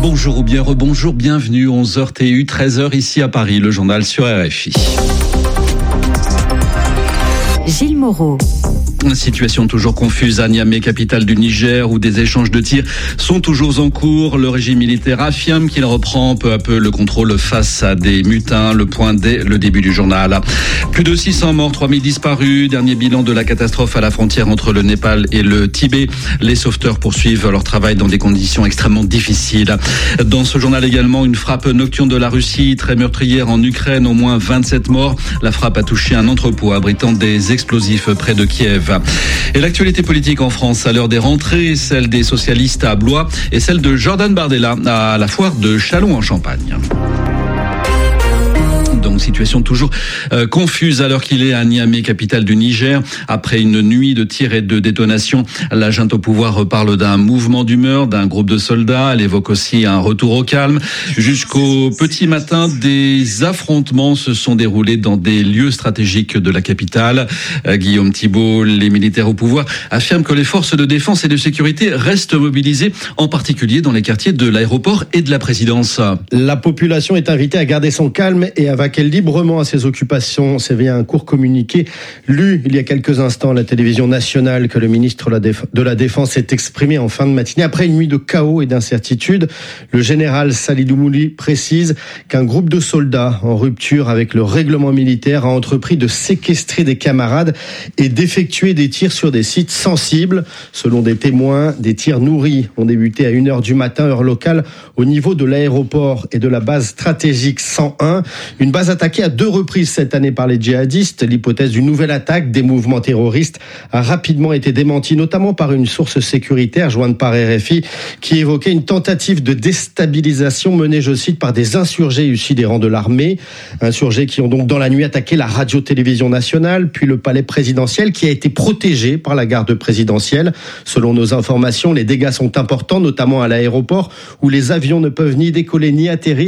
Bonjour ou bien rebonjour, bienvenue, 11h TU, 13h ici à Paris, le journal sur RFI. Gilles Moreau. Situation toujours confuse à Niamey, capitale du Niger, où des échanges de tirs sont toujours en cours. Le régime militaire affirme qu'il reprend peu à peu le contrôle face à des mutins. Le point dès le début du journal. Plus de 600 morts, 3000 disparus. Dernier bilan de la catastrophe à la frontière entre le Népal et le Tibet. Les sauveteurs poursuivent leur travail dans des conditions extrêmement difficiles. Dans ce journal également, une frappe nocturne de la Russie, très meurtrière en Ukraine, au moins 27 morts. La frappe a touché un entrepôt abritant des explosifs près de Kiev. Et l'actualité politique en France à l'heure des rentrées, celle des socialistes à Blois et celle de Jordan Bardella à la foire de Châlons en Champagne. Donc situation toujours confuse à l'heure qu'il est à Niamey, capitale du Niger. Après une nuit de tirs et de détonations, la junte au pouvoir parle d'un mouvement d'humeur, d'un groupe de soldats. Elle évoque aussi un retour au calme. Jusqu'au petit matin, des affrontements se sont déroulés dans des lieux stratégiques de la capitale. Guillaume Thibault, les militaires au pouvoir, affirment que les forces de défense et de sécurité restent mobilisées, en particulier dans les quartiers de l'aéroport et de la présidence. La population est invitée à garder son calme et à vaquer librement à ses occupations. C'est via un court communiqué lu il y a quelques instants à la télévision nationale que le ministre de la Défense s'est exprimé en fin de matinée. Après une nuit de chaos et d'incertitude, le général Salidou Mouli précise qu'un groupe de soldats en rupture avec le règlement militaire a entrepris de séquestrer des camarades et d'effectuer des tirs sur des sites sensibles. Selon des témoins, des tirs nourris ont débuté à 1h du matin, heure locale, au niveau de l'aéroport et de la base stratégique 101. Une base attaquée à 2 reprises cette année par les djihadistes. L'hypothèse d'une nouvelle attaque des mouvements terroristes a rapidement été démentie, notamment par une source sécuritaire jointe par RFI qui évoquait une tentative de déstabilisation menée, je cite, par des insurgés issus des rangs de l'armée. Insurgés qui ont donc dans la nuit attaqué la radio-télévision nationale, puis le palais présidentiel qui a été protégé par la garde présidentielle. Selon nos informations, les dégâts sont importants, notamment à l'aéroport où les avions ne peuvent ni décoller ni atterrir.